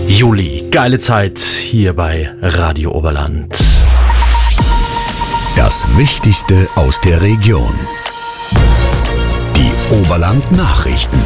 Juli. Geile Zeit hier bei Radio Oberland. Das Wichtigste aus der Region. Die Oberland-Nachrichten.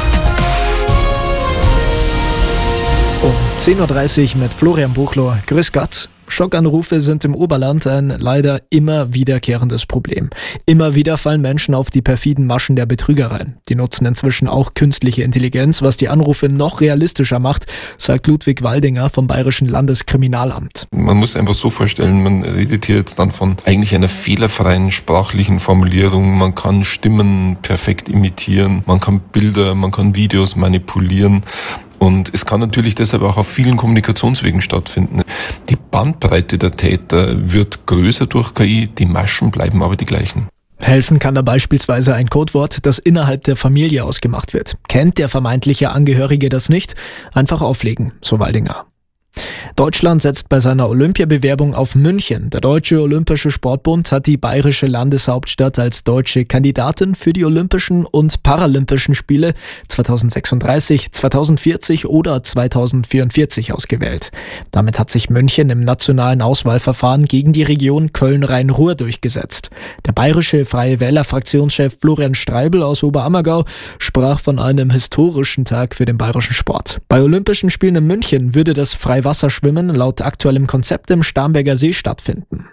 Um 10.30 Uhr mit Florian Buchler. Grüß Gott. Schockanrufe sind im Oberland ein leider immer wiederkehrendes Problem. Immer wieder fallen Menschen auf die perfiden Maschen der Betrüger rein. Die nutzen inzwischen auch künstliche Intelligenz, was die Anrufe noch realistischer macht, sagt Ludwig Waldinger vom Bayerischen Landeskriminalamt. Man muss einfach so vorstellen, man redet hier jetzt dann von eigentlich einer fehlerfreien sprachlichen Formulierung. Man kann Stimmen perfekt imitieren, man kann Bilder, man kann Videos manipulieren. Und es kann natürlich deshalb auch auf vielen Kommunikationswegen stattfinden. Die Bandbreite der Täter wird größer durch KI, die Maschen bleiben aber die gleichen. Helfen kann da beispielsweise ein Codewort, das innerhalb der Familie ausgemacht wird. Kennt der vermeintliche Angehörige das nicht? Einfach auflegen, so Waldinger. Deutschland setzt bei seiner Olympiabewerbung auf München. Der Deutsche Olympische Sportbund hat die bayerische Landeshauptstadt als deutsche Kandidatin für die Olympischen und Paralympischen Spiele 2036, 2040 oder 2044 ausgewählt. Damit hat sich München im nationalen Auswahlverfahren gegen die Region Köln-Rhein-Ruhr durchgesetzt. Der bayerische Freie Wähler-Fraktionschef Florian Streibel aus Oberammergau sprach von einem historischen Tag für den bayerischen Sport. Bei Olympischen Spielen in München würde das Freiwasserschwimmen laut aktuellem Konzept im Starnberger See stattfinden.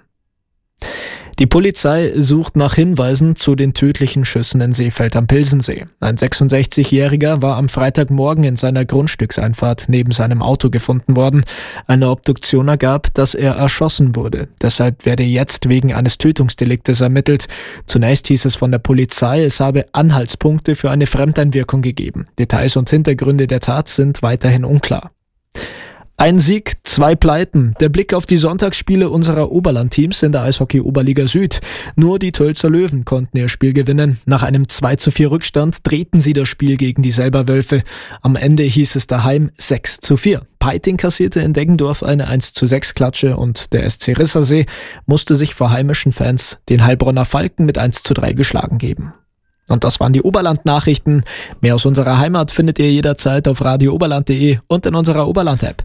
Die Polizei sucht nach Hinweisen zu den tödlichen Schüssen in Seefeld am Pilsensee. Ein 66-Jähriger war am Freitagmorgen in seiner Grundstückseinfahrt neben seinem Auto gefunden worden. Eine Obduktion ergab, dass er erschossen wurde. Deshalb werde jetzt wegen eines Tötungsdeliktes ermittelt. Zunächst hieß es von der Polizei, es habe Anhaltspunkte für eine Fremdeinwirkung gegeben. Details und Hintergründe der Tat sind weiterhin unklar. Ein Sieg, 2 Pleiten. Der Blick auf die Sonntagsspiele unserer Oberland-Teams in der Eishockey-Oberliga Süd. Nur die Tölzer Löwen konnten ihr Spiel gewinnen. Nach einem 2:4 Rückstand drehten sie das Spiel gegen die Selberwölfe. Am Ende hieß es daheim 6:4. Peiting kassierte in Deggendorf eine 1:6 Klatsche und der SC Rissersee musste sich vor heimischen Fans den Heilbronner Falken mit 1:3 geschlagen geben. Und das waren die Oberland-Nachrichten. Mehr aus unserer Heimat findet ihr jederzeit auf radiooberland.de und in unserer Oberland-App.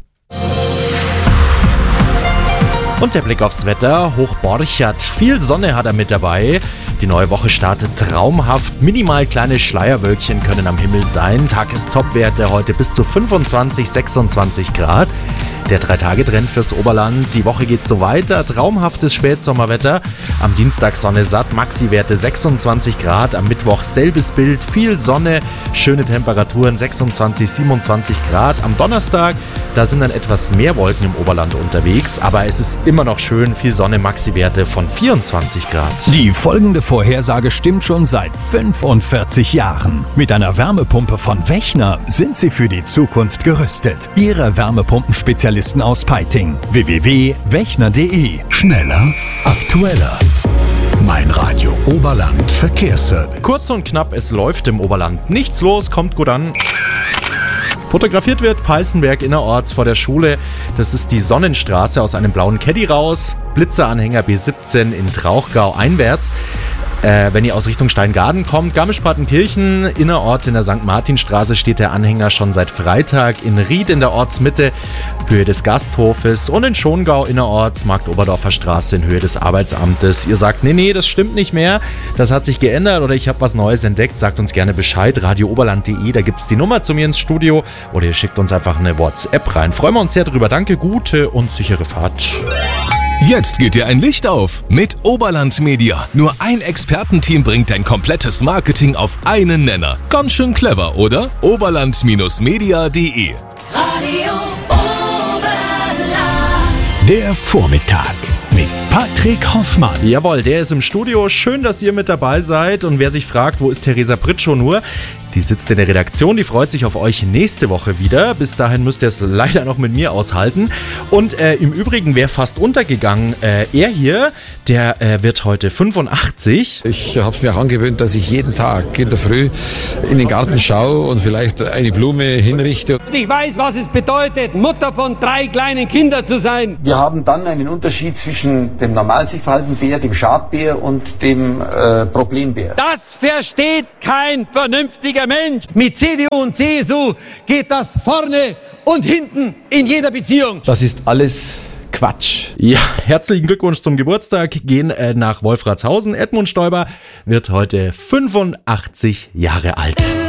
Und der Blick aufs Wetter, Hochborchert. Viel Sonne hat er mit dabei. Die neue Woche startet traumhaft. Minimal kleine Schleierwölkchen können am Himmel sein. Tagestopwerte heute bis zu 25, 26 Grad. Der 3-Tage-Trend fürs Oberland. Die Woche geht so weiter. Traumhaftes Spätsommerwetter. Am Dienstag Sonne satt. Maxi-Werte 26 Grad. Am Mittwoch selbes Bild. Viel Sonne. Schöne Temperaturen 26, 27 Grad. Am Donnerstag, da sind dann etwas mehr Wolken im Oberland unterwegs. Aber es ist immer noch schön. Viel Sonne. Maxi-Werte von 24 Grad. Die folgende Vorhersage stimmt schon seit 45 Jahren. Mit einer Wärmepumpe von Wechner sind Sie für die Zukunft gerüstet. Ihre Wärmepumpenspezialisten aus Peiting. www.wechner.de. Schneller, aktueller. Mein Radio Oberland Verkehrsservice. Kurz und knapp, es läuft im Oberland. Nichts los, kommt gut an. Fotografiert wird Peißenberg innerorts vor der Schule. Das ist die Sonnenstraße aus einem blauen Caddy raus. Blitzeranhänger B17 in Trauchgau einwärts. Wenn ihr aus Richtung Steingaden kommt, Garmisch-Partenkirchen, innerorts in der St. Martinstraße steht der Anhänger schon seit Freitag. In Ried in der Ortsmitte, Höhe des Gasthofes, und in Schongau innerorts, Marktoberdorfer Straße in Höhe des Arbeitsamtes. Ihr sagt, nee, das stimmt nicht mehr, das hat sich geändert oder ich habe was Neues entdeckt, sagt uns gerne Bescheid, radiooberland.de, da gibt's die Nummer zu mir ins Studio oder ihr schickt uns einfach eine WhatsApp rein. Freuen wir uns sehr drüber. Danke, gute und sichere Fahrt. Jetzt geht dir ein Licht auf mit Oberland Media. Nur ein Expertenteam bringt dein komplettes Marketing auf einen Nenner. Ganz schön clever, oder? Oberland-media.de. Radio Oberland. Der Vormittag mit Patrick Hoffmann. Jawohl, der ist im Studio. Schön, dass ihr mit dabei seid. Und wer sich fragt, wo ist Theresa Pritschow nur? Die sitzt in der Redaktion, die freut sich auf euch nächste Woche wieder. Bis dahin müsst ihr es leider noch mit mir aushalten. Und im Übrigen wäre fast untergegangen, er hier, der wird heute 85. Ich habe es mir auch angewöhnt, dass ich jeden Tag in der Früh in den Garten schaue und vielleicht eine Blume hinrichte. Ich weiß, was es bedeutet, Mutter von 3 kleinen Kindern zu sein. Wir haben dann einen Unterschied zwischen dem normal sich verhaltenden Bär, dem Schadbär und dem Problembär. Das versteht kein vernünftiger vernünftiger Mensch. Mit CDU und CSU geht das vorne und hinten in jeder Beziehung. Das ist alles Quatsch. Ja, herzlichen Glückwunsch zum Geburtstag. Gehen nach Wolfratshausen. Edmund Stoiber wird heute 85 Jahre alt.